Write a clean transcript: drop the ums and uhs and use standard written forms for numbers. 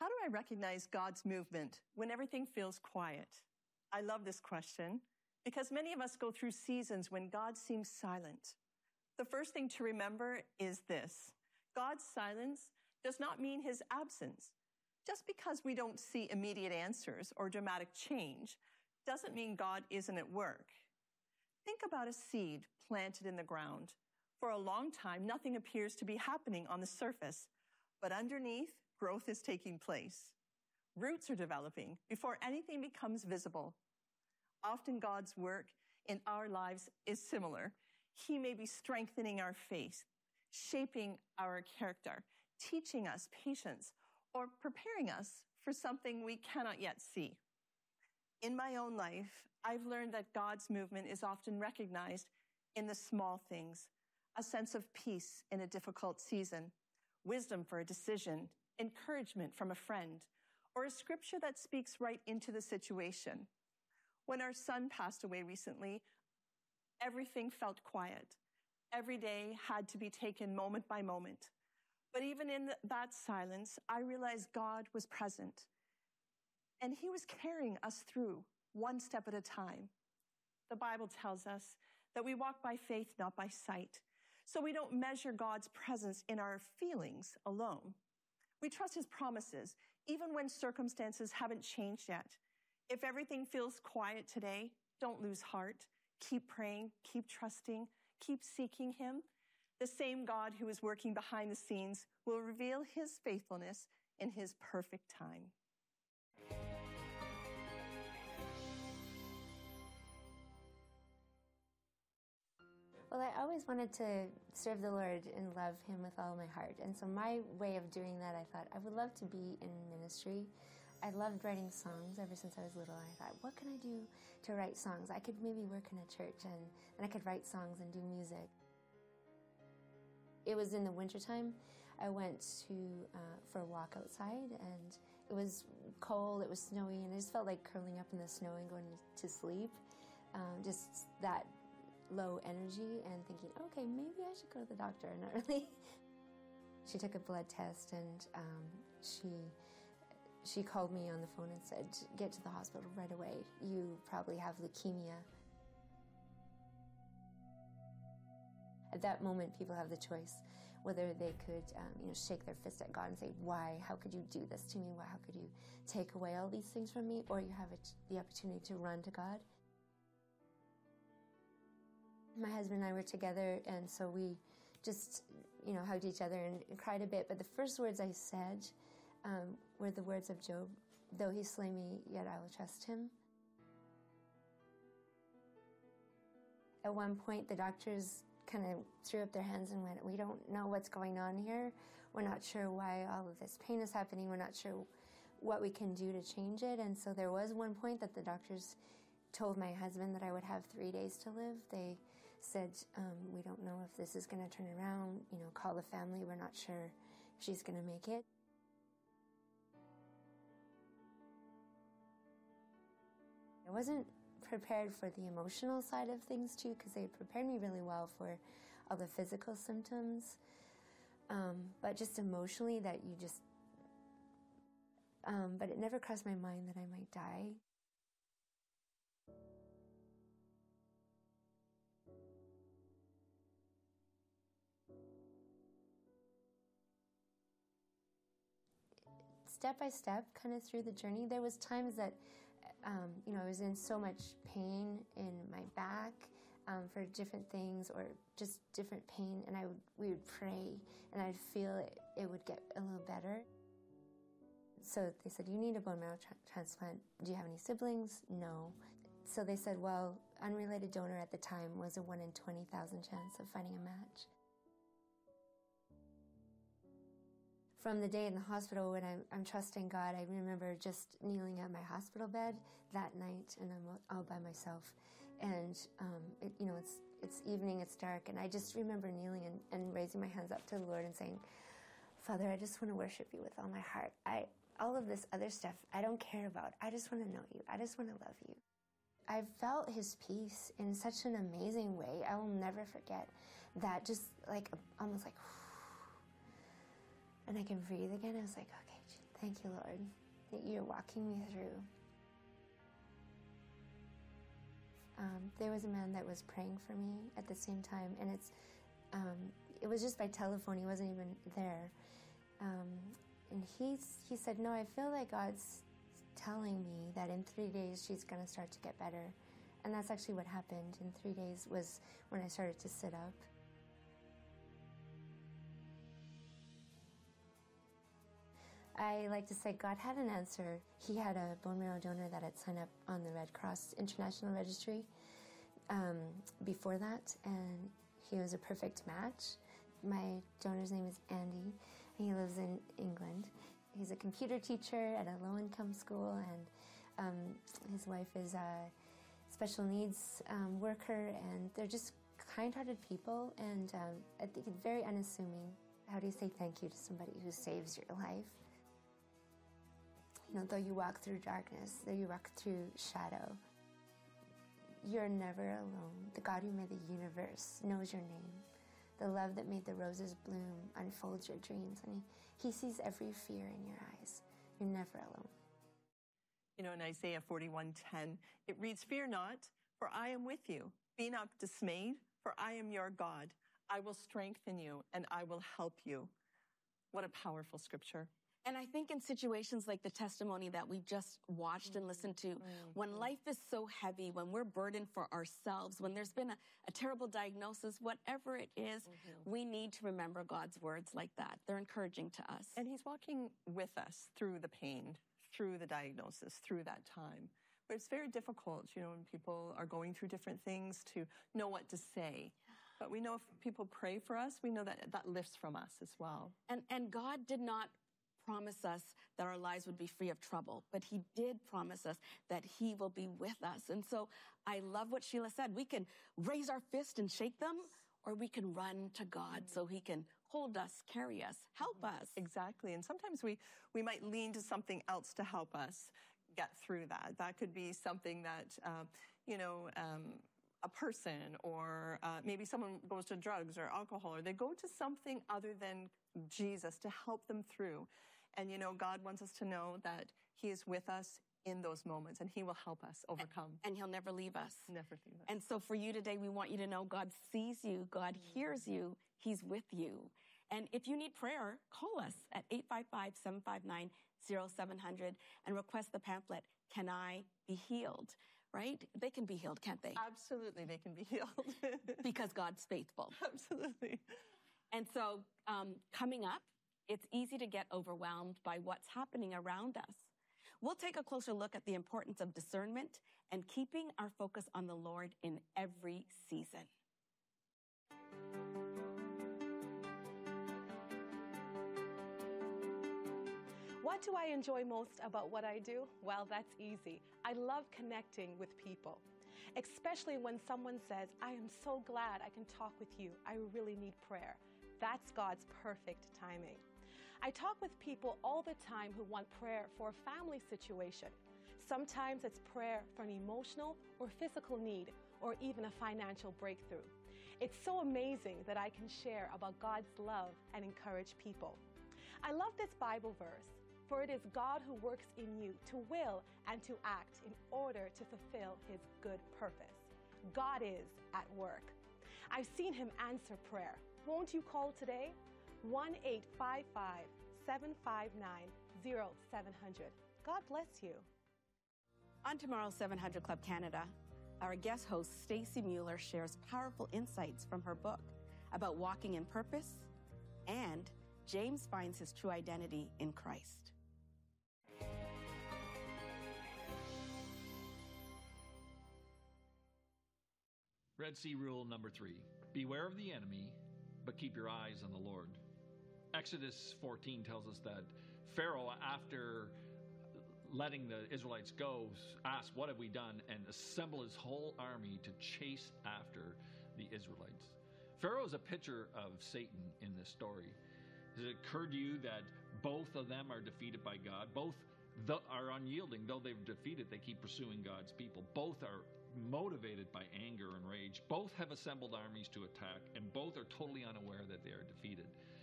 do I recognize God's movement when everything feels quiet? I love this question because many of us go through seasons when God seems silent. The first thing to remember is this: God's silence does not mean his absence. Just because we don't see immediate answers or dramatic change doesn't mean God isn't at work. Think about a seed planted in the ground. For a long time, nothing appears to be happening on the surface, but underneath, growth is taking place. Roots are developing before anything becomes visible. Often God's work in our lives is similar. He may be strengthening our faith, shaping our character, teaching us patience, or preparing us for something we cannot yet see. In my own life, I've learned that God's movement is often recognized in the small things: a sense of peace in a difficult season, wisdom for a decision, encouragement from a friend, or a scripture that speaks right into the situation. When our son passed away recently, everything felt quiet. Every day had to be taken moment by moment. But even in that silence, I realized God was present. And he was carrying us through one step at a time. The Bible tells us that we walk by faith, not by sight. So we don't measure God's presence in our feelings alone. We trust his promises, even when circumstances haven't changed yet. If everything feels quiet today, don't lose heart. Keep praying, keep trusting, keep seeking him. The same God who is working behind the scenes will reveal his faithfulness in his perfect time. Well, I always wanted to serve the Lord and love him with all my heart. And so my way of doing that, I thought, I would love to be in ministry. I loved writing songs ever since I was little. I thought, what can I do to write songs? I could maybe work in a church and I could write songs and do music. It was in the wintertime. I went for a walk outside, and it was cold, it was snowy, and I just felt like curling up in the snow and going to sleep. Just that low energy and thinking, okay, maybe I should go to the doctor. Not really. She took a blood test, and she called me on the phone and said, get to the hospital right away. You probably have leukemia. At that moment, people have the choice whether they could, shake their fist at God and say, why? How could you do this to me? Why? How could you take away all these things from me? Or you have the opportunity to run to God. My husband and I were together, and so we just, hugged each other and cried a bit. But the first words I said were the words of Job: though he slay me, yet I will trust him. At one point, the doctors kind of threw up their hands and went, we don't know what's going on here. We're not sure why all of this pain is happening. We're not sure what we can do to change it. And so there was one point that the doctors told my husband that I would have 3 days to live. They said, we don't know if this is going to turn around. Call the family. We're not sure if she's going to make it. I wasn't prepared for the emotional side of things too, because they prepared me really well for all the physical symptoms, but just emotionally that you just but it never crossed my mind that I might die. Step by step, kind of through the journey, there was times that I was in so much pain in my back for different things, or just different pain, and we would pray, and I'd feel it would get a little better. So they said, you need a bone marrow transplant. Do you have any siblings? No. So they said, well, unrelated donor at the time was a 1 in 20,000 chance of finding a match. From the day in the hospital when I'm trusting God, I remember just kneeling at my hospital bed that night, and I'm all by myself. And it's evening, it's dark, and I just remember kneeling and raising my hands up to the Lord and saying, Father, I just want to worship you with all my heart. All of this other stuff I don't care about. I just want to know you. I just want to love you. I felt his peace in such an amazing way. I will never forget that, just like almost like, and I can breathe again. I was like, okay, Thank you, Lord, that you're walking me through. There was a man that was praying for me at the same time, and it was just by telephone. He wasn't even there. And he said, no, I feel like God's telling me that in 3 days she's going to start to get better. And that's actually what happened. In 3 days was when I started to sit up. I like to say God had an answer. He had a bone marrow donor that had signed up on the Red Cross International Registry before that, and he was a perfect match. My donor's name is Andy, and he lives in England. He's a computer teacher at a low-income school, and his wife is a special needs worker, and they're just kind-hearted people, and I think very unassuming. How do you say thank you to somebody who saves your life? You know, though you walk through darkness, though you walk through shadow, you're never alone. The God who made the universe knows your name. The love that made the roses bloom unfolds your dreams, and he sees every fear in your eyes. You're never alone. You know, in Isaiah 41:10, it reads, "Fear not, for I am with you. Be not dismayed, for I am your God. I will strengthen you, and I will help you." What a powerful scripture. And I think in situations like the testimony that we just watched and listened to, when life is so heavy, when we're burdened for ourselves, when there's been a terrible diagnosis, whatever it is, we need to remember God's words like that. They're encouraging to us. And he's walking with us through the pain, through the diagnosis, through that time. But it's very difficult, you know, when people are going through different things to know what to say. But we know if people pray for us, we know that that lifts from us as well. And God did not promise us that our lives would be free of trouble, but he did promise us that he will be with us. And so I love what Sheila said. We can raise our fist and shake them, or we can run to God so he can hold us, carry us, help us. Exactly. And sometimes we might lean to something else to help us get through that. That could be something that, a person, or maybe someone goes to drugs or alcohol, or they go to something other than Jesus to help them through. And, you know, God wants us to know that he is with us in those moments, and he will help us overcome. And he'll never leave us. Never leave us. And so for you today, we want you to know God sees you, God hears you, he's with you. And if you need prayer, call us at 855-759-0700 and request the pamphlet, Can I Be Healed? Right? They can be healed, can't they? Absolutely, they can be healed. Because God's faithful. Absolutely. And so coming up, it's easy to get overwhelmed by what's happening around us. We'll take a closer look at the importance of discernment and keeping our focus on the Lord in every season. What do I enjoy most about what I do? Well, that's easy. I love connecting with people, especially when someone says, I am so glad I can talk with you. I really need prayer. That's God's perfect timing. I talk with people all the time who want prayer for a family situation. Sometimes it's prayer for an emotional or physical need, or even a financial breakthrough. It's so amazing that I can share about God's love and encourage people. I love this Bible verse, for it is God who works in you to will and to act in order to fulfill his good purpose. God is at work. I've seen him answer prayer. Won't you call today? 1-855-759-0700. God bless you. On tomorrow's 700 Club Canada, our guest host, Stacey Mueller, shares powerful insights from her book about walking in purpose, and James finds his true identity in Christ. Red Sea rule number 3. Beware of the enemy, but keep your eyes on the Lord. Exodus 14 tells us that Pharaoh, after letting the Israelites go, asked, what have we done? And assembled his whole army to chase after the Israelites. Pharaoh is a picture of Satan in this story. Has it occurred to you that both of them are defeated by God? Both are unyielding. Though they've defeated, they keep pursuing God's people. Both are motivated by anger and rage. Both have assembled armies to attack, and both are totally unaware that they are defeated.